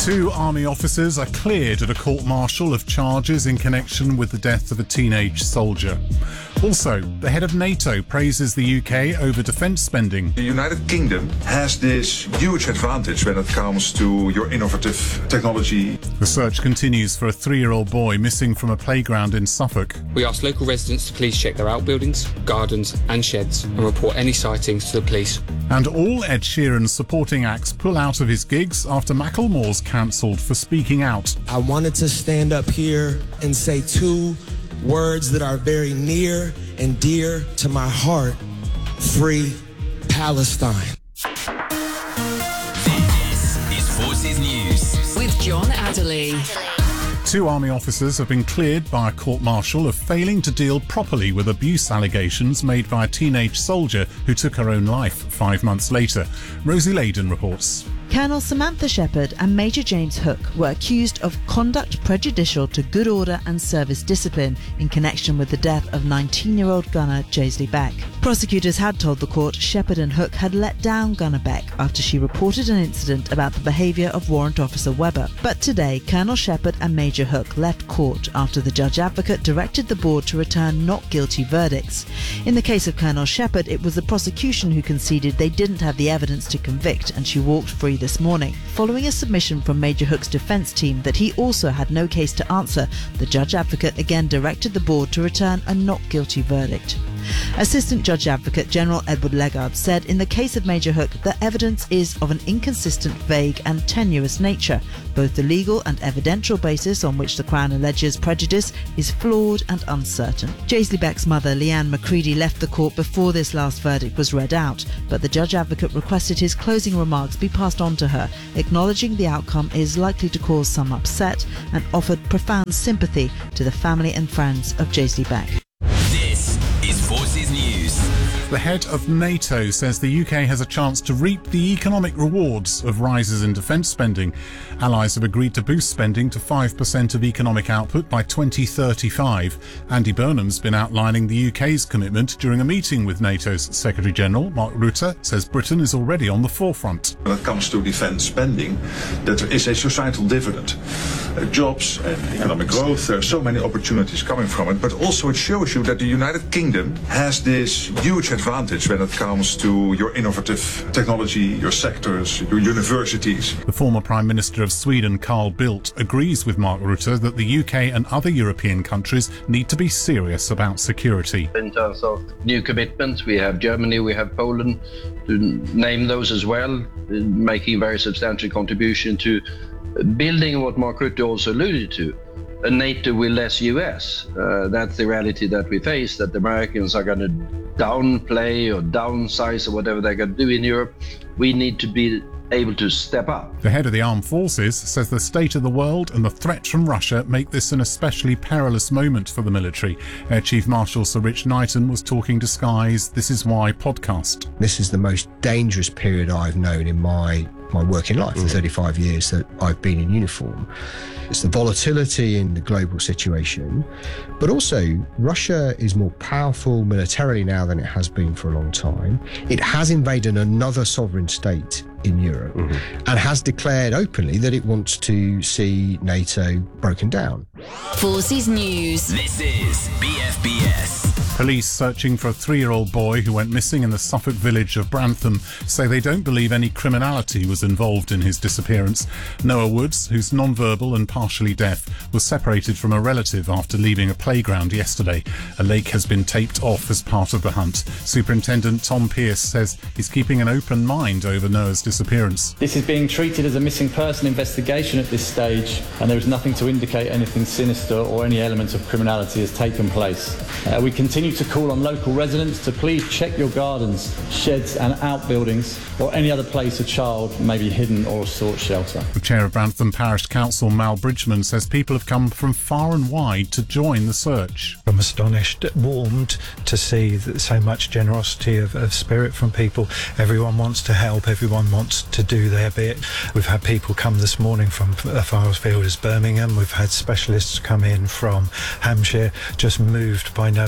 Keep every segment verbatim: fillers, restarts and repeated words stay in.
Two army officers are cleared at a court-martial of charges in connection with the death of a teenage soldier. Also, the head of NATO praises the U K over defence spending. The United Kingdom has this huge advantage when it comes to your innovative technology. The search continues for a three-year-old boy missing from a playground in Suffolk. We asked local residents to please check their outbuildings, gardens and sheds and report any sightings to the police. And all Ed Sheeran's supporting acts pull out of his gigs after Macklemore's cancelled for speaking out. I wanted to stand up here and say two words that are very near and dear to my heart. Free Palestine. This is Forces News with John Adderley. Two army officers have been cleared by a court-martial of failing to deal properly with abuse allegations made by a teenage soldier who took her own life five months later. Rosie Leyden reports. Colonel Samantha Shepherd and Major James Hook were accused of conduct prejudicial to good order and service discipline in connection with the death of nineteen-year-old gunner Jaisley Beck. Prosecutors had told the court Shepherd and Hook had let down gunner Beck after she reported an incident about the behaviour of Warrant Officer Webber. But today, Colonel Shepherd and Major Hook left court after the Judge Advocate directed the board to return not guilty verdicts. In the case of Colonel Shepherd, it was the prosecution who conceded they didn't have the evidence to convict, and she walked free this morning. Following a submission from Major Hook's defence team that he also had no case to answer, the Judge Advocate again directed the board to return a not guilty verdict. Assistant Judge Advocate General Edward Legard said in the case of Major Hook, the evidence is of an inconsistent, vague and tenuous nature. Both the legal and evidential basis on which the Crown alleges prejudice is flawed and uncertain. Jaisley Beck's mother, Leanne McCready, left the court before this last verdict was read out, but the Judge Advocate requested his closing remarks be passed on to her, acknowledging the outcome is likely to cause some upset and offered profound sympathy to the family and friends of Jaisley Beck. This is Forces News. The head of NATO says the U K has a chance to reap the economic rewards of rises in defence spending. Allies have agreed to boost spending to five percent of economic output by twenty thirty-five. Andy Burnham's been outlining the U K's commitment during a meeting with NATO's Secretary-General. Mark Rutte says Britain is already on the forefront. When it comes to defence spending, that there is a societal dividend. Uh, jobs and economic growth, there are so many opportunities coming from it, but also it shows you that the United Kingdom has this huge advantage when it comes to your innovative technology, your sectors, your universities. The former Prime Minister of Sweden, Carl Bildt, agrees with Mark Rutte that the U K and other European countries need to be serious about security. In terms of new commitments, we have Germany, we have Poland, to name those as well, making a very substantial contribution to building what Mark Rutte also alluded to, a NATO with less U S. Uh, that's the reality that we face, that the Americans are going to downplay or downsize or whatever they're going to do in Europe. We need to be able to step up. The head of the armed forces says the state of the world and the threat from Russia make this an especially perilous moment for the military. Air Chief Marshal Sir Rich Knighton was talking to Sky's This Is Why podcast. This is the most dangerous period I've known in my my working life, the thirty-five years that I've been in uniform. It's the volatility in the global situation, but also Russia is more powerful militarily now than it has been for a long time. It has invaded another sovereign state in Europe mm-hmm. and has declared openly that it wants to see NATO broken down. Forces News. This is B F B S. Police searching for a three-year-old boy who went missing in the Suffolk village of Brantham say they don't believe any criminality was involved in his disappearance. Noah Woods, who's non-verbal and partially deaf, was separated from a relative after leaving a playground yesterday. A lake has been taped off as part of the hunt. Superintendent Tom Pearce says he's keeping an open mind over Noah's disappearance. This is being treated as a missing person investigation at this stage, and there is nothing to indicate anything sinister or any element of criminality has taken place. Uh, we continue to call on local residents to please check your gardens, sheds and outbuildings or any other place a child may be hidden or sought shelter. The chair of Brantham Parish Council, Mal Bridgman, says people have come from far and wide to join the search. I'm astonished, warmed to see that so much generosity of, of spirit from people. Everyone wants to help, everyone wants to do their bit. We've had people come this morning from as far afield as Birmingham. We've had specialists come in from Hampshire, just moved by Noah's story.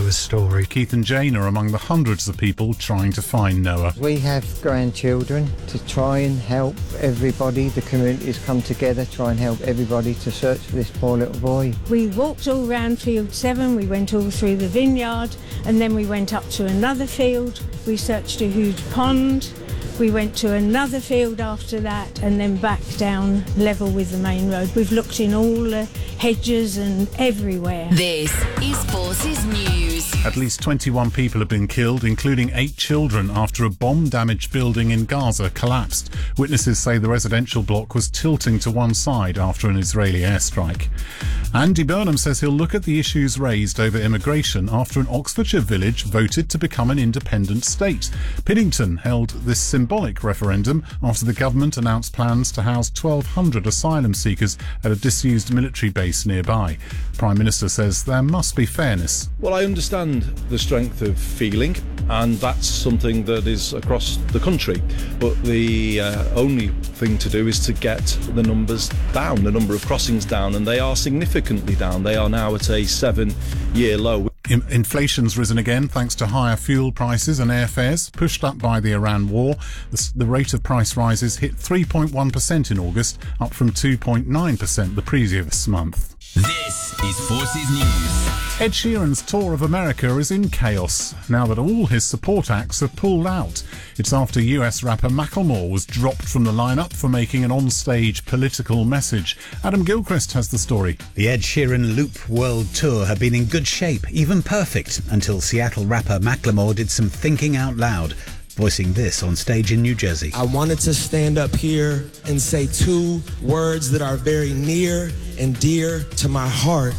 story. Keith and Jane are among the hundreds of people trying to find Noah. We have grandchildren to try and help everybody. The community's come together, try and help everybody to search for this poor little boy. We walked all round Field seven, we went all through the vineyard, and then we went up to another field. We searched a huge pond. We went to another field after that and then back down level with the main road. We've looked in all the hedges and everywhere. This is Forces News. At least twenty-one people have been killed, including eight children, after a bomb-damaged building in Gaza collapsed. Witnesses say the residential block was tilting to one side after an Israeli airstrike. Andy Burnham says he'll look at the issues raised over immigration after an Oxfordshire village voted to become an independent state. Piddington held this symbolic referendum after the government announced plans to house twelve hundred asylum seekers at a disused military base nearby. Prime Minister says there must be fairness. Well, I understand the strength of feeling, and that's something that is across the country. But the uh, only thing to do is to get the numbers down, the number of crossings down, and they are significantly down. They are now at a seven-year low. Inflation's risen again thanks to higher fuel prices and airfares, pushed up by the Iran war. The, the rate of price rises hit three point one percent in August, up from two point nine percent the previous month. This is Forces News. Ed Sheeran's tour of America is in chaos now that all his support acts have pulled out. It's after U S rapper Macklemore was dropped from the lineup for making an on-stage political message. Adam Gilchrist has the story. The Ed Sheeran Loop World Tour had been in good shape, even perfect, until Seattle rapper Macklemore did some thinking out loud, voicing this on stage in New Jersey. I wanted to stand up here and say two words that are very near and dear to my heart: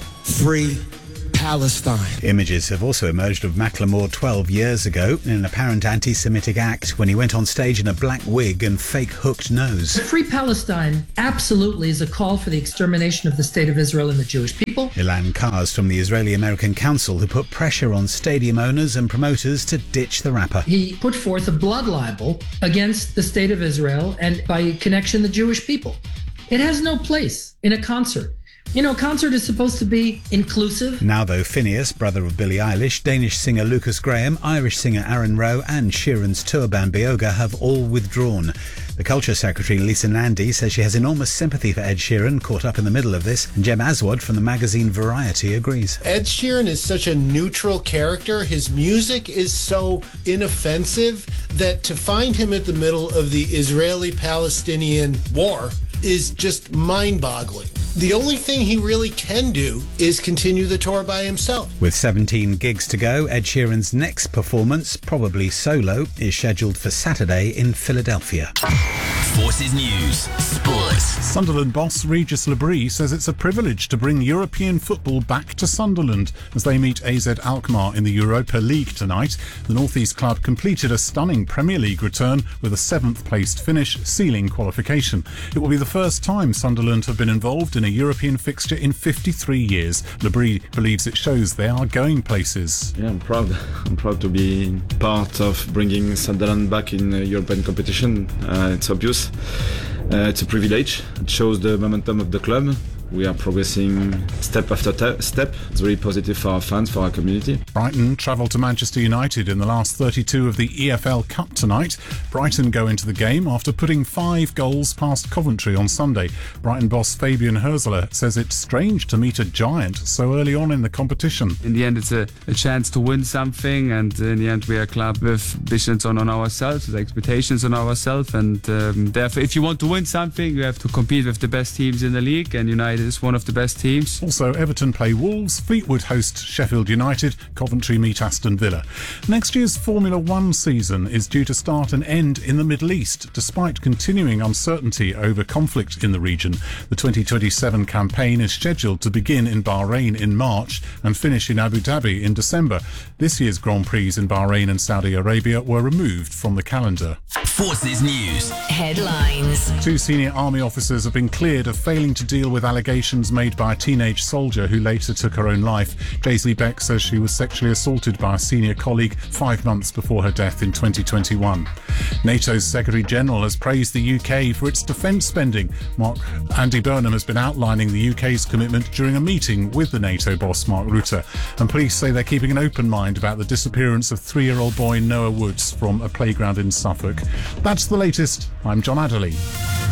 free Palestine. Images have also emerged of Macklemore twelve years ago in an apparent anti-Semitic act when he went on stage in a black wig and fake hooked nose. Free Palestine absolutely is a call for the extermination of the State of Israel and the Jewish people. Ilan Kars from the Israeli-American Council, who put pressure on stadium owners and promoters to ditch the rapper. He put forth a blood libel against the State of Israel and, by connection, the Jewish people. It has no place in a concert. You know, a concert is supposed to be inclusive. Now, though, Phineas, brother of Billie Eilish, Danish singer Lucas Graham, Irish singer Aaron Rowe and Sheeran's tour band Bioga have all withdrawn. The Culture Secretary Lisa Nandy says she has enormous sympathy for Ed Sheeran, caught up in the middle of this, and Jem Aswad from the magazine Variety agrees. Ed Sheeran is such a neutral character. His music is so inoffensive that to find him at the middle of the Israeli-Palestinian war is just mind-boggling. The only thing he really can do is continue the tour by himself. With seventeen gigs to go, Ed Sheeran's next performance, probably solo, is scheduled for Saturday in Philadelphia. Forces News Sports. Sunderland boss Regis Lebris says it's a privilege to bring European football back to Sunderland as they meet A Z Alkmaar in the Europa League tonight. The North East club completed a stunning Premier League return with a seventh placed finish, sealing qualification. It will be the first time Sunderland have been involved in a European fixture in fifty-three years. Lebris believes it shows they are going places. Yeah, I'm proud. I'm proud to be part of bringing Sunderland back in uh, European competition. Uh, it's obvious. Uh, it's a privilege. It shows the momentum of the club. We are progressing step after te- step. It's very positive for our fans, for our community. Brighton travel to Manchester United in the last thirty-two of the E F L Cup tonight. Brighton go into the game after putting five goals past Coventry on Sunday. Brighton boss Fabian Hürzeler says it's strange to meet a giant so early on in the competition. In the end, it's a, a chance to win something, and in the end, we are a club with ambitions on, on ourselves, with expectations on ourselves, and um, therefore, if you want to win something, you have to compete with the best teams in the league, and United is one of the best teams. Also, Everton play Wolves, Fleetwood host Sheffield United, Coventry meet Aston Villa. Next year's Formula One season is due to start and end in the Middle East, despite continuing uncertainty over conflict in the region. The twenty twenty-seven campaign is scheduled to begin in Bahrain in March and finish in Abu Dhabi in December. This year's Grand Prix in Bahrain and Saudi Arabia were removed from the calendar. Forces News Headlines. Two senior army officers have been cleared of failing to deal with allegations allegations made by a teenage soldier who later took her own life. Jaisley Beck says she was sexually assaulted by a senior colleague five months before her death in twenty twenty-one. NATO's Secretary-General has praised the U K for its defence spending. Mark Andy Burnham has been outlining the U K's commitment during a meeting with the NATO boss Mark Rutte, and police say they're keeping an open mind about the disappearance of three-year-old boy Noah Woods from a playground in Suffolk. That's the latest. I'm John Adderley.